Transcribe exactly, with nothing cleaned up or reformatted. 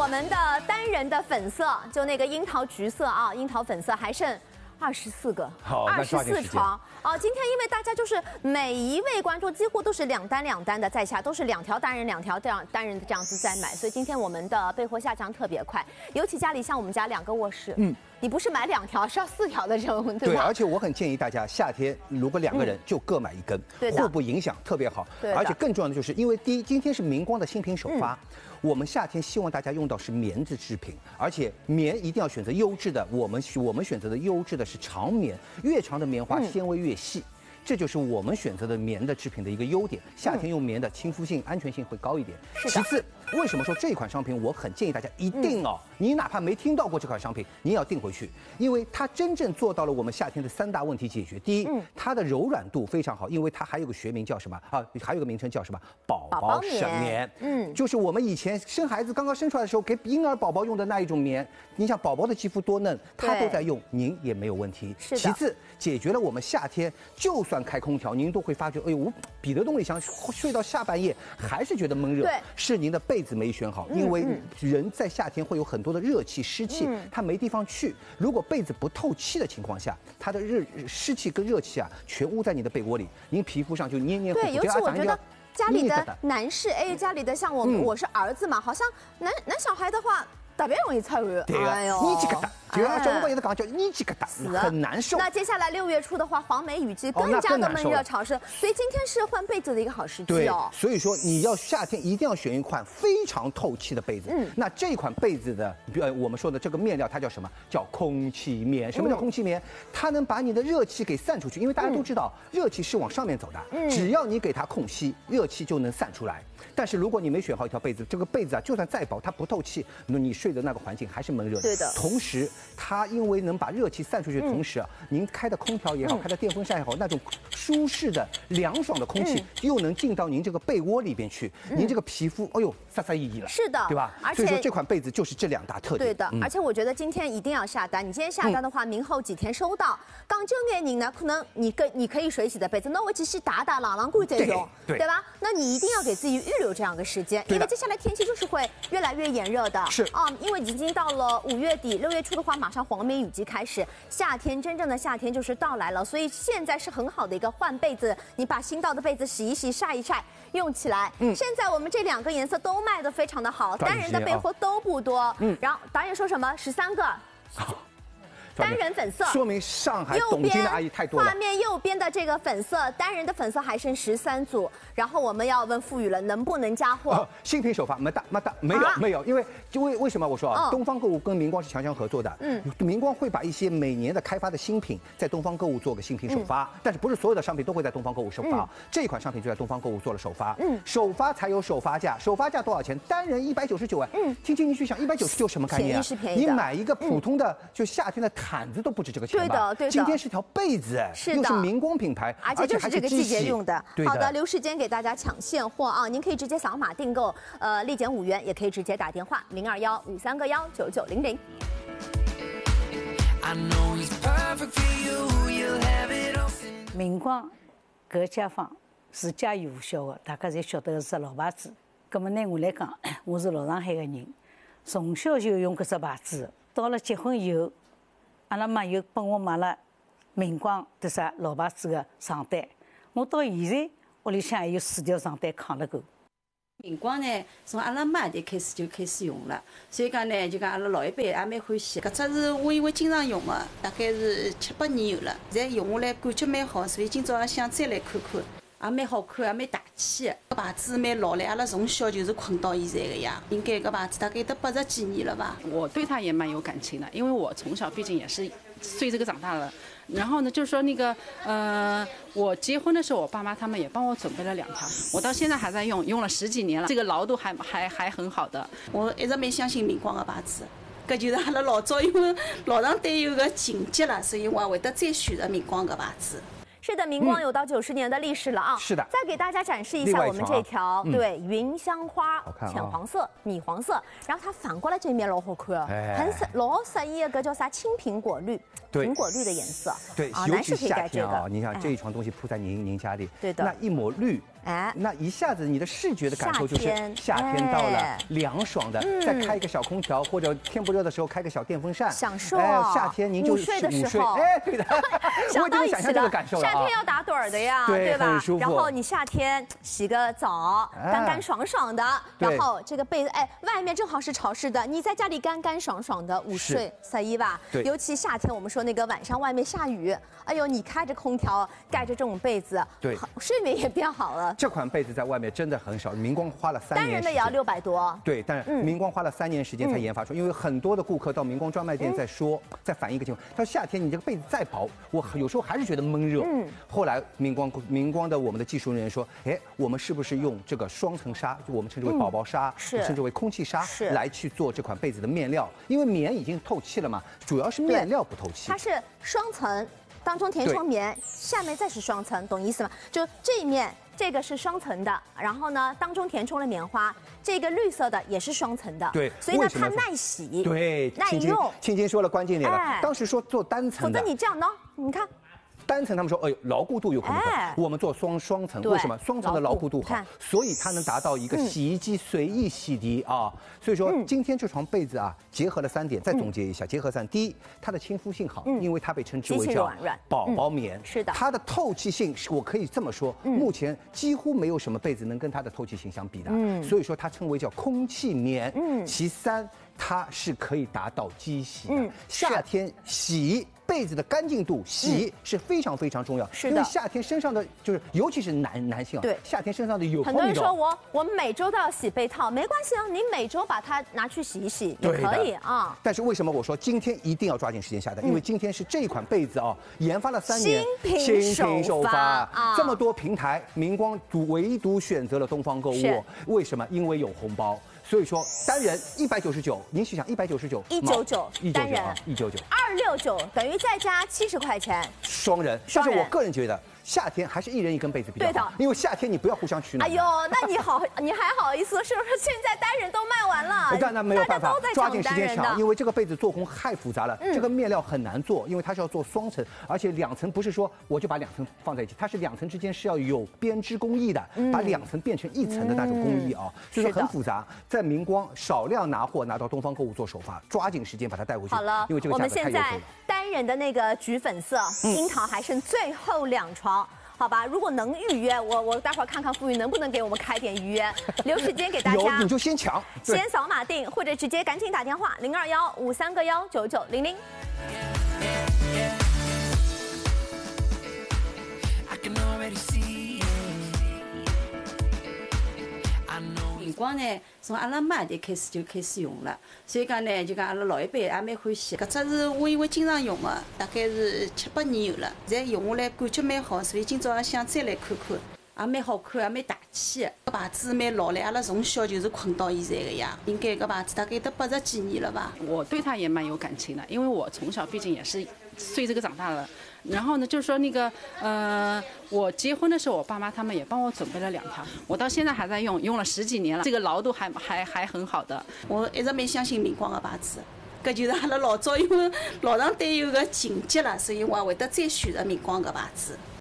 我们的单人的粉色，就那个樱桃橘色啊，樱桃粉色还剩二十四个，二十四床啊。今天因为大家就是每一位观众几乎都是两单两单的在下，都是两条单人两条这样单人的这样子在买，所以今天我们的备货下降特别快，尤其家里像我们家两个卧室，嗯。 你不是买两条，是要四条的这种，对吧？ 对，而且我很建议大家夏天如果两个人就各买一根， 嗯、 互不影响，特别好。而且更重要的就是，因为第一，今天是明光的新品首发，嗯、我们夏天希望大家用到是棉质制品，而且棉一定要选择优质的。我们我们选择的优质的是长棉，越长的棉花纤维越细。嗯 这就是我们选择的棉的制品的一个优点，夏天用棉的亲肤性、安全性会高一点。其次，为什么说这款商品我很建议大家一定哦，你哪怕没听到过这款商品，你也要订回去，因为它真正做到了我们夏天的三大问题解决。第一，它的柔软度非常好，因为它还有个学名叫什么啊？还有个名称叫什么？宝宝省棉。嗯，就是我们以前生孩子刚刚生出来的时候给婴儿宝宝用的那一种棉，你想宝宝的肌肤多嫩，他都在用，您也没有问题。是的。其次，解决了我们夏天就算 算开空调，您都会发觉，哎呦，我彼得洞里想睡到下半夜，还是觉得闷热。对，是您的被子没选好，因为人在夏天会有很多的热气、湿气，它没地方去。如果被子不透气的情况下，它的热湿气跟热气啊，全捂在你的被窝里，您皮肤上就黏黏糊糊。对， 尤其我觉得家里的男士，哎，家里的像我，我是儿子嘛，好像男男小孩的话。 特别容易出汗， 对啊，你这个哒，就要中国有的讲叫你这个哒，很难受。 那接下来六月初的话，黄梅雨季更加的闷热潮湿，所以今天是换被子的一个好时机哦。 所以说你要夏天一定要选一款非常透气的被子。嗯，那这款被子的，呃，我们说的这个面料它叫什么？叫空气棉。什么叫空气棉？它能把你的热气给散出去，因为大家都知道热气是往上面走的，只要你给它空隙，热气就能散出来。 但是如果你没选好一条被子，这个被子啊，就算再薄，它不透气，那你睡的那个环境还是闷热的。对的。同时，它因为能把热气散出去的同时啊，嗯、您开的空调也好，嗯、开的电风扇也好，那种舒适的、凉爽的空气、嗯、又能进到您这个被窝里边去，嗯、您这个皮肤，哎呦，飒飒意意了。是的，对吧？而且所以说这款被子就是这两大特点。 对的，嗯、而且我觉得今天一定要下单，你今天下单的话，嗯、明后几天收到。刚就给您呢，可能你跟你可以水洗的被子，那我只是打打朗朗柜这种，对对吧？那你一定要给自己预留这样的时间。 因为接下来天气就是会越来越炎热的，是啊，因为已经到了五月底、六月初的话，马上黄梅雨季开始，夏天真正的夏天就是到来了，所以现在是很好的一个换被子，你把新到的被子洗一洗、晒一晒，用起来。嗯，现在我们这两个颜色都卖得非常的好，单人的备货都不多。嗯，然后导演说什么？十三个。单人粉色， 说明上海懂经的阿姨太多了。 画面右边的这个粉色，单人的粉色还剩十三组。然后我们要问付宇了，能不能加货？哦、 新品首发，没大没大，没有、啊、没有，因为就为为什么我说啊，哦、东方购物跟明光是强强合作的。嗯，明光会把一些每年的开发的新品在东方购物做个新品首发，嗯、但是不是所有的商品都会在东方购物首发。嗯、这款商品就在东方购物做了首发。嗯，首发才有首发价，首发价多少钱？单人一百九十九哎。嗯，听听你去想，一百九十九什么概念啊？ 便宜是便宜的。 你买一个普通的、嗯、就夏天的毯子都不止这个。 对的，对的。今天是条被子，是的，又是明光品牌， 而且就是这个季节用的。 的好的，留时间给大家抢现货啊！您可以直接扫码订购，呃，立减五元，也可以直接打电话零二幺五三个幺九九零零。 明光搿家纺自家有效的，大家侪晓得是老牌子。葛么呢，我来讲，我是老上海的人，从小就用搿只牌子，到了结婚以后。 阿拉妈又帮我买了明光的啥老牌子的床单，我到现在屋里向还有四条床单扛了够。 明光呢，从阿拉妈代开始就开始用了，所以讲呢，就讲阿拉老一辈也蛮欢喜。搿只是我因为经常用的，大概是七八年有了，现在用下来感觉蛮好，所以今朝也想再来看看。 也蛮好看，也蛮大气的。搿牌子蛮老了，阿拉从小就是困到现在的呀。应该搿牌子大概得八十几年了吧。 我对它也蛮有感情的，因为我从小毕竟也是随这个长大的。然后呢，就是说那个呃，我结婚的时候，我爸妈他们也帮我准备了两条，我到现在还在用，用了十几年了，这个牢度还还还很好的。 我一直蛮相信明光的牌子。 搿就是阿拉老早因为老上对有个情结了，所以我也会得再选择明光搿牌子。 是的，明光有到九十年的历史了啊！ 是的， 再给大家展示一下我们这条，对，云香花，浅黄色、米黄色，然后它反过来这面老好看，很适老适宜个叫啥青苹果绿，苹果绿的颜色。 对，尤其夏天啊，你想这一床东西铺在您您家里， 对的， 那一抹绿哎， 那一下子你的视觉的感受就是夏天到了，凉爽的，再开一个小空调，或者天不热的时候开个小电风扇， 享受。 哎，夏天您就午睡的时候， 哎，对的， 想到一起了。 夏天要打盹儿的呀，对吧？然后你夏天洗个澡，干干爽爽的，然后这个被子，哎，外面正好是潮湿的，你在家里干干爽爽的午睡晒衣吧。 对， 尤其夏天我们说那个晚上外面下雨，哎呦，你开着空调，盖着这种被子， 对， 睡眠也变好了。 这款被子在外面真的很少，明光花了三年， 单人的也要六百多。 对，但是明光花了三年时间才研发出，因为很多的顾客到明光专卖店在说，在反映一个情况，他说夏天你这个被子再薄，我有时候还是觉得闷热。嗯，后来明光明光的我们的技术人员说，哎，我们是不是用这个双层纱，就我们称之为宝宝纱， 是称之为空气纱，来去做这款被子的面料？因为棉已经透气了嘛，主要是面料不透气。 它是双层。当中填充棉，下面再是双层，懂意思吗？就这一面这个是双层的，然后呢当中填充了棉花，这个绿色的也是双层的， 对， 所以呢它耐洗， 对， 耐用。 青青说了关键点了，哎、当时说做单层的， 否则你这样呢，你看。 单层他们说，哎呦，牢固度有可能哎，我们做双双层，为什么？双层的牢固度好，所以它能达到一个洗衣机随意洗涤啊。所以说今天这床被子啊，结合了三点，再总结一下，结合三，第一，它的亲肤性好，因为它被称之为叫宝宝棉， 是的， 它的透气性，我可以这么说，目前几乎没有什么被子能跟它的透气性相比的，嗯，所以说它称为叫空气棉。嗯，其三，它是可以达到机洗的，夏天洗。被子的干净度洗是非常非常重要， 是的， 因为夏天身上的就是，尤其是男男性啊， 对， 夏天身上的有很多人说我我每周都要洗被套，没关系啊，你每周把它拿去洗一洗也可以啊。 但是为什么我说今天一定要抓紧时间下单？因为今天是这一款被子啊，研发了三年， 新品首发啊，这么多平台，明光独唯独选择了东方购物，为什么？因为有红包。所以说单人一百九十九，您去想一百九十九， 一九九，单人一九九， 二六九等于再加七十块钱， 双人。但是我个人觉得。夏天还是一人一根被子比较好，对的，因为夏天你不要互相取暖。 哎呦，那你好，你还好意思？是不是现在单人都卖完了？ 但那没有办法，抓紧时间抢，因为这个被子做工太复杂了，嗯、这个面料很难做，因为它是要做双层，而且两层不是说我就把两层放在一起，它是两层之间是要有编织工艺的，嗯、把两层变成一层的那种工艺啊，嗯、所以说很复杂。在明光少量拿货，拿到东方购物做首发，抓紧时间把它带回去。 好了， 因为这个价格太优惠了。 我们现在单人的那个橘粉色，樱桃还剩最后两床。好吧，如果能预约，我我待会儿看看富裕能不能给我们开点预约，留时间给大家。 有你就先抢， 先扫码订，或者直接赶紧打电话零二幺五三个幺九九零零。 明光呢，从阿拉妈代开始就开始用了，所以讲呢，就讲阿拉老一辈也蛮欢喜。搿只是我因为经常用的，大概是七八年有了，现在用下来感觉蛮好，所以今朝也想再来看看，也蛮好看，也蛮大气的。搿牌子蛮老嘞，阿拉从小就是困到现在的呀。应该搿牌子大概得八十几年了吧。 我对它也蛮有感情的，因为我从小毕竟也是随这个长大了。然后呢，就是说那个，呃，我结婚的时候，我爸妈他们也帮我准备了两条，我到现在还在用，用了十几年了，这个牢度还还还很好的。 我一直蛮相信明光的牌子，搿就是阿拉老早因为老上队有个情节了，所以我也会得再选择明光搿牌子。